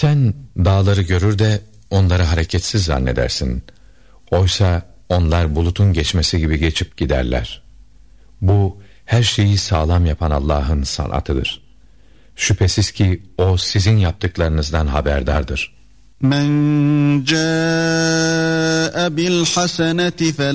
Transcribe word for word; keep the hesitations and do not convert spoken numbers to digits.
Sen dağları görür de onları hareketsiz zannedersin. Oysa onlar bulutun geçmesi gibi geçip giderler. Bu her şeyi sağlam yapan Allah'ın sanatıdır. Şüphesiz ki O sizin yaptıklarınızdan haberdardır. Men ca'e bil haseneti